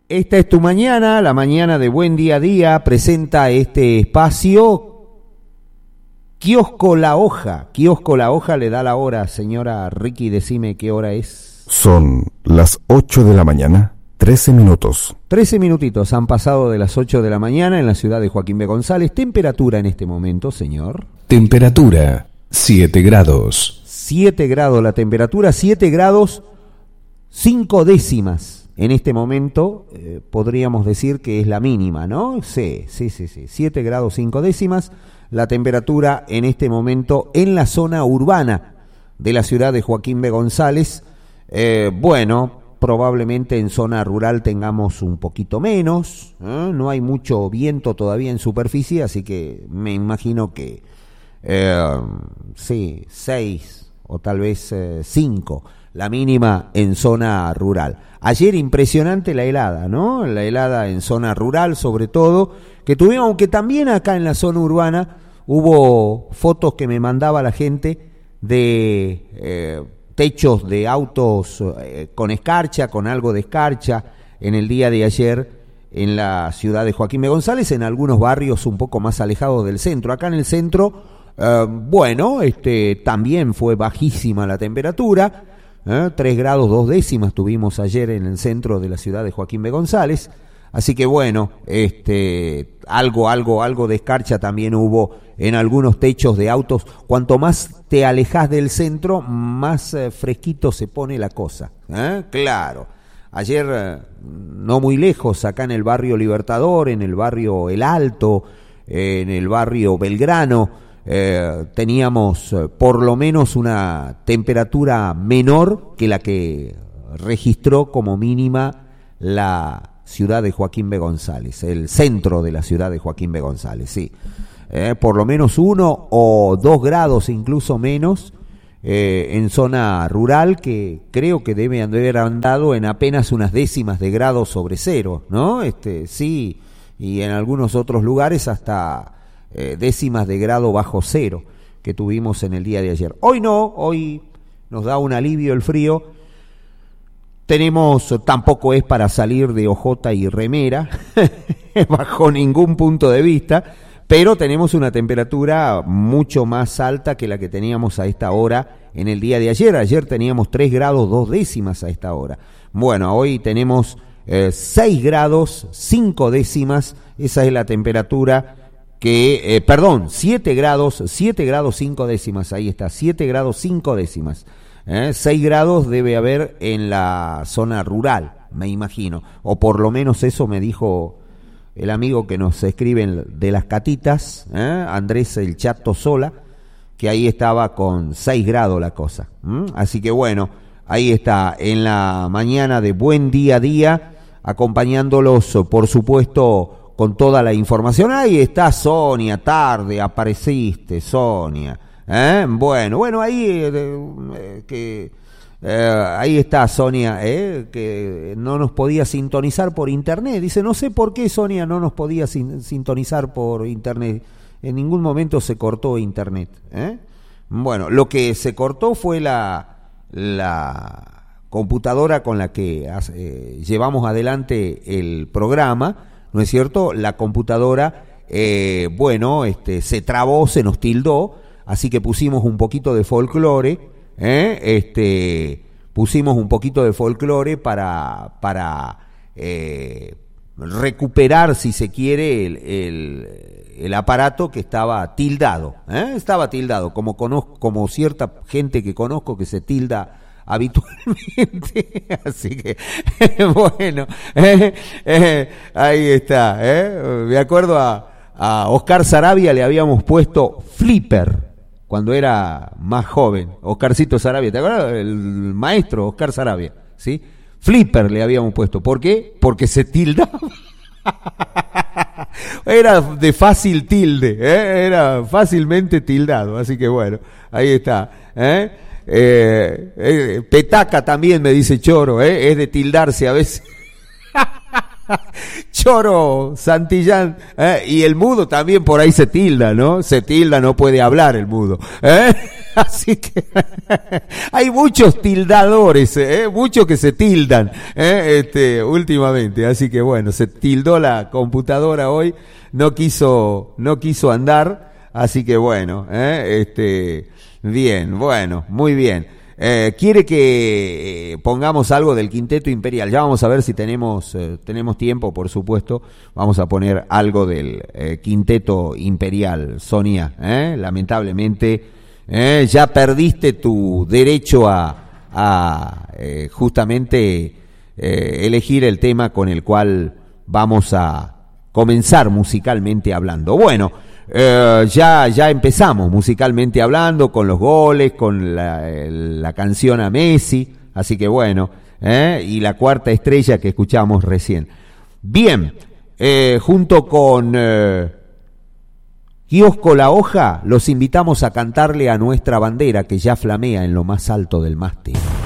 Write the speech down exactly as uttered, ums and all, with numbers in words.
Esta es tu mañana, la mañana de Buen Día a Día, presenta este espacio Kiosco La Hoja. Kiosco La Hoja le da la hora, señora Ricky, decime qué hora es. Son las ocho de la mañana, trece minutos. trece minutitos han pasado de las ocho de la mañana en la ciudad de Joaquín B. González. Temperatura en este momento, señor. Temperatura, siete grados. siete grados la temperatura, siete grados cinco décimas. En este momento eh, podríamos decir que es la mínima, ¿no? Sí, sí, sí, sí. siete grados cinco décimas la temperatura en este momento en la zona urbana de la ciudad de Joaquín B. González. Eh, bueno, probablemente en zona rural tengamos un poquito menos, ¿eh? No hay mucho viento todavía en superficie, así que me imagino que eh, sí, seis o tal vez eh, cinco. La mínima en zona rural. Ayer impresionante la helada, ¿no? La helada en zona rural sobre todo, que tuvimos, aunque también acá en la zona urbana hubo fotos que me mandaba la gente de eh, techos de autos eh, con escarcha, con algo de escarcha, en el día de ayer en la ciudad de Joaquín B. González, en algunos barrios un poco más alejados del centro. Acá en el centro, eh, bueno, este también fue bajísima la temperatura. ¿Eh? tres grados dos décimas tuvimos ayer en el centro de la ciudad de Joaquín B. González, así que bueno, este, algo, algo, algo de escarcha también hubo en algunos techos de autos. Cuanto más te alejás del centro, más eh, fresquito se pone la cosa, ¿eh? Claro, ayer eh, no muy lejos, acá en el barrio Libertador, en el barrio El Alto, eh, en el barrio Belgrano, Eh, teníamos eh, por lo menos una temperatura menor que la que registró como mínima la ciudad de Joaquín B. González, el centro de la ciudad de Joaquín B. González, sí. Eh, por lo menos uno o dos grados incluso menos eh, en zona rural, que creo que debe haber andado en apenas unas décimas de grado sobre cero, ¿no? Este, sí, y en algunos otros lugares hasta Eh, décimas de grado bajo cero que tuvimos en el día de ayer. Hoy no, hoy nos da un alivio el frío. Tenemos, tampoco es para salir de ojota y remera, bajo ningún punto de vista, pero tenemos una temperatura mucho más alta que la que teníamos a esta hora en el día de ayer. Ayer teníamos tres grados dos décimas a esta hora. Bueno, hoy tenemos eh, seis grados cinco décimas, esa es la temperatura que, eh, perdón, siete grados, siete grados cinco décimas, ahí está, siete grados cinco décimas, ¿eh? seis grados debe haber en la zona rural, me imagino, o por lo menos eso me dijo el amigo que nos escribe de las Catitas, ¿eh? Andrés el Chato Sola, que ahí estaba con seis grados la cosa, ¿m? Así que bueno, ahí está, en la mañana de Buen Día a Día, acompañándolos, por supuesto, con toda la información. Ahí está Sonia, tarde apareciste, Sonia. ¿Eh? Bueno, bueno, ahí eh, eh, que eh, ahí está Sonia, eh, que no nos podía sintonizar por internet. Dice, no sé por qué Sonia no nos podía sin, sintonizar por internet. En ningún momento se cortó internet. ¿Eh? Bueno, lo que se cortó fue la la computadora con la que eh, llevamos adelante el programa. ¿No es cierto? La computadora, eh, bueno, este, se trabó, se nos tildó, así que pusimos un poquito de folclore, ¿eh? este, pusimos un poquito de folclore para, para eh, recuperar, si se quiere, el, el, el aparato que estaba tildado, ¿eh? Estaba tildado, como conozco, como cierta gente que conozco que se tilda habitualmente, así que bueno, eh, eh, ahí está, eh. Me acuerdo a, a Oscar Sarabia le habíamos puesto Flipper cuando era más joven, Oscarcito Sarabia, ¿te acuerdas? El maestro Oscar Sarabia, ¿sí? Flipper le habíamos puesto, ¿por qué? Porque se tildaba. Era de fácil tilde, ¿eh? Era fácilmente tildado, así que bueno, ahí está, ¿eh? Eh, eh, petaca también me dice Choro, eh, es de tildarse a veces. Choro Santillán, eh, y el mudo también por ahí se tilda, ¿no? Se tilda, no puede hablar el mudo, ¿eh? Así que hay muchos tildadores, ¿eh? Muchos que se tildan, ¿eh? este, últimamente. Así que bueno, se tildó la computadora hoy, no quiso, no quiso andar. Así que bueno, ¿eh? este, bien, bueno, muy bien. Eh, quiere que eh, pongamos algo del Quinteto Imperial. Ya vamos a ver si tenemos eh, tenemos tiempo, por supuesto. Vamos a poner algo del eh, Quinteto Imperial, Sonia. ¿eh? Lamentablemente, eh, ya perdiste tu derecho a, a eh, justamente eh, elegir el tema con el cual vamos a comenzar musicalmente hablando. Bueno. Eh, ya ya empezamos musicalmente hablando con los goles, con la, la canción a Messi, así que bueno, eh, y la cuarta estrella que escuchamos recién. Bien, eh, junto con eh, Kiosco La Hoja, los invitamos a cantarle a nuestra bandera que ya flamea en lo más alto del mástil.